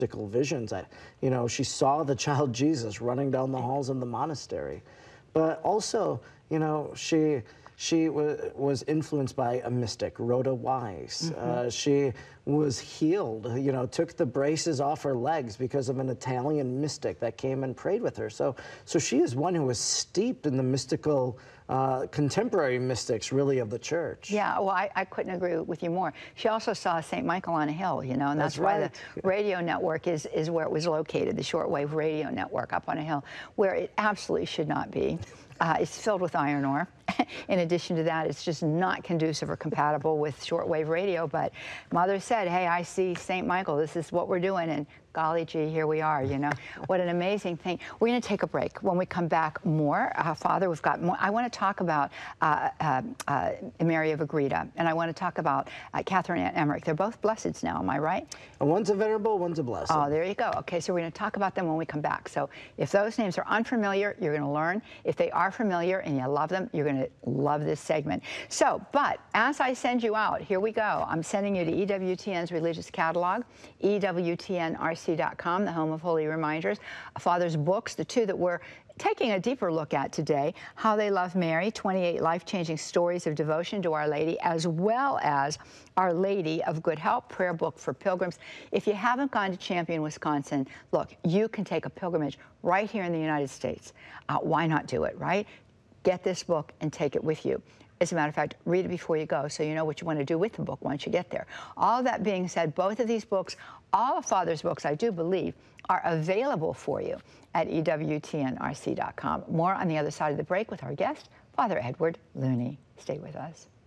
mystical visions. She saw the child Jesus running down the halls of the monastery. But also, she was influenced by a mystic, Rhoda Wise. She was healed, took the braces off her legs because of an Italian mystic that came and prayed with her. So she is one who was steeped in the mystical, contemporary mystics, really, of the church. Yeah, well, I couldn't agree with you more. She also saw St. Michael on a hill, and that's why right. The radio network is where it was located, the shortwave radio network up on a hill, where it absolutely should not be. It's filled with iron ore. In addition to that, it's just not conducive or compatible with shortwave radio. But Mother said, hey, I see St. Michael. This is what we're doing. And golly gee, here we are, What an amazing thing. We're going to take a break. When we come back, more. Father, we've got more. I want to talk about Mary of Agreda, and I want to talk about Catherine Ann Emmerich. They're both blesseds now, am I right? One's a venerable, one's a blessed. Oh, there you go. Okay, so we're going to talk about them when we come back. So if those names are unfamiliar, you're going to learn. If they are familiar and you love them, you're going to love this segment. So, but as I send you out, here we go. I'm sending you to EWTN's religious catalog, EWTNRC.com, the home of holy reminders, Father's books, the two that we're taking a deeper look at today, How They Love Mary, 28 life-changing stories of devotion to Our Lady, as well as Our Lady of Good Help, prayer book for pilgrims. If you haven't gone to Champion, Wisconsin, look, you can take a pilgrimage right here in the United States. Why not do it, right? Get this book and take it with you. As a matter of fact, read it before you go so you know what you want to do with the book once you get there. All that being said, both of these books, all of Father's books, I do believe, are available for you at EWTNRC.com. More on the other side of the break with our guest, Father Edward Looney. Stay with us.